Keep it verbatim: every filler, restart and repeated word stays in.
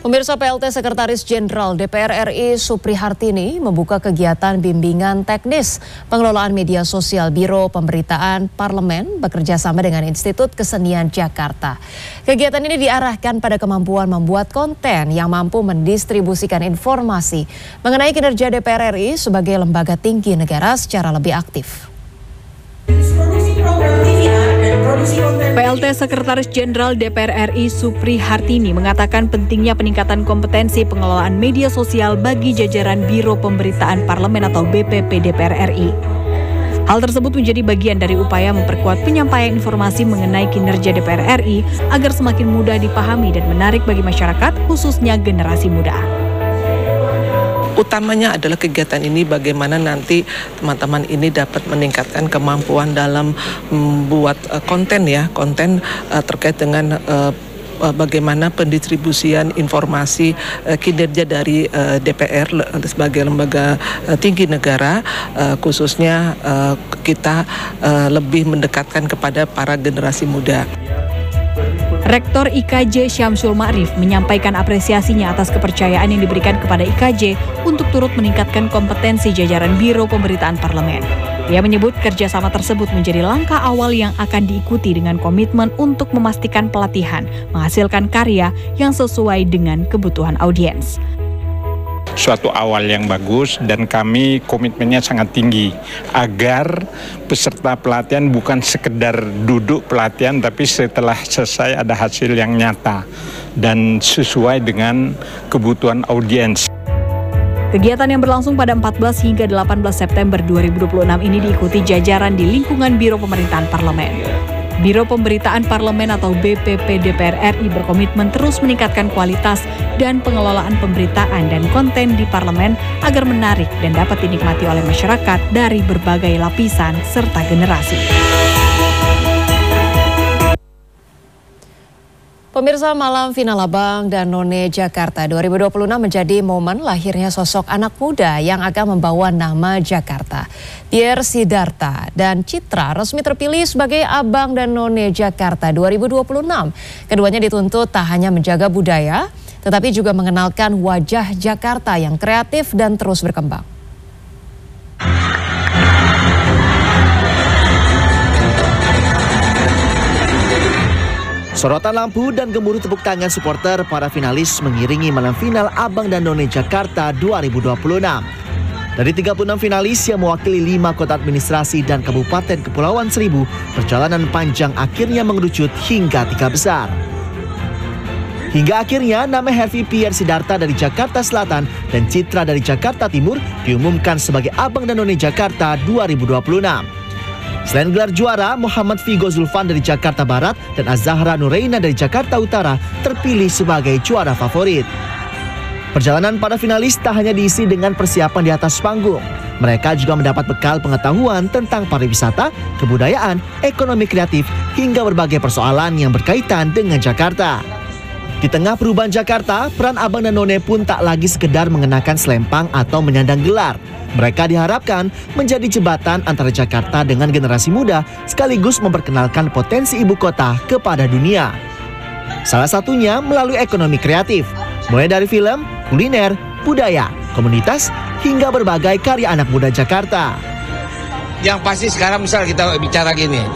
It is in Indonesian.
Pemirsa, P L T Sekretaris Jenderal D P R R I Supri Hartini membuka kegiatan bimbingan teknis pengelolaan media sosial Biro Pemberitaan Parlemen bekerja sama dengan Institut Kesenian Jakarta. Kegiatan ini diarahkan pada kemampuan membuat konten yang mampu mendistribusikan informasi mengenai kinerja D P R R I sebagai lembaga tinggi negara secara lebih aktif. P L T Sekretaris Jenderal D P R R I Supri Hartini mengatakan pentingnya peningkatan kompetensi pengelolaan media sosial bagi jajaran Biro Pemberitaan Parlemen atau B P P D P R R I. Hal tersebut menjadi bagian dari upaya memperkuat penyampaian informasi mengenai kinerja D P R R I agar semakin mudah dipahami dan menarik bagi masyarakat, khususnya generasi muda. Utamanya adalah kegiatan ini bagaimana nanti teman-teman ini dapat meningkatkan kemampuan dalam membuat uh, konten ya, konten uh, terkait dengan uh, bagaimana pendistribusian informasi uh, kinerja dari uh, D P R sebagai lembaga uh, tinggi negara, uh, khususnya uh, kita uh, lebih mendekatkan kepada para generasi muda. Rektor I K J Syamsul Ma'rif menyampaikan apresiasinya atas kepercayaan yang diberikan kepada I K J untuk turut meningkatkan kompetensi jajaran Biro Pemberitaan Parlemen. Ia menyebut kerjasama tersebut menjadi langkah awal yang akan diikuti dengan komitmen untuk memastikan pelatihan menghasilkan karya yang sesuai dengan kebutuhan audiens. Suatu awal yang bagus dan kami komitmennya sangat tinggi agar peserta pelatihan bukan sekedar duduk pelatihan tapi setelah selesai ada hasil yang nyata dan sesuai dengan kebutuhan audiens. Kegiatan yang berlangsung pada empat belas hingga delapan belas September dua ribu dua puluh enam ini diikuti jajaran di lingkungan Biro Pemerintahan Parlemen. Biro Pemberitaan Parlemen atau B P P D P R R I berkomitmen terus meningkatkan kualitas dan pengelolaan pemberitaan dan konten di parlemen agar menarik dan dapat dinikmati oleh masyarakat dari berbagai lapisan serta generasi. Pemirsa, malam final Abang dan None Jakarta dua ribu dua puluh enam menjadi momen lahirnya sosok anak muda yang akan membawa nama Jakarta. Pierre Sidarta dan Citra resmi terpilih sebagai Abang dan None Jakarta dua ribu dua puluh enam. Keduanya dituntut tak hanya menjaga budaya, tetapi juga mengenalkan wajah Jakarta yang kreatif dan terus berkembang. Sorotan lampu dan gemuruh tepuk tangan supporter para finalis mengiringi malam final Abang dan None Jakarta dua ribu dua puluh enam. Dari tiga puluh enam finalis yang mewakili lima kota administrasi dan Kabupaten Kepulauan Seribu, perjalanan panjang akhirnya mengerucut hingga tiga besar. Hingga akhirnya nama Hervi Pierre Sidarta dari Jakarta Selatan dan Citra dari Jakarta Timur diumumkan sebagai Abang dan None Jakarta dua ribu dua puluh enam. Selain gelar juara, Muhammad Vigo Zulfan dari Jakarta Barat dan Azahra Nureina dari Jakarta Utara terpilih sebagai juara favorit. Perjalanan para finalis tak hanya diisi dengan persiapan di atas panggung. Mereka juga mendapat bekal pengetahuan tentang pariwisata, kebudayaan, ekonomi kreatif, hingga berbagai persoalan yang berkaitan dengan Jakarta. Di tengah perubahan Jakarta, peran Abang dan None pun tak lagi sekedar mengenakan selempang atau menyandang gelar. Mereka diharapkan menjadi jembatan antara Jakarta dengan generasi muda sekaligus memperkenalkan potensi ibu kota kepada dunia. Salah satunya melalui ekonomi kreatif, mulai dari film, kuliner, budaya, komunitas, hingga berbagai karya anak muda Jakarta. Yang pasti sekarang misal kita bicara gini,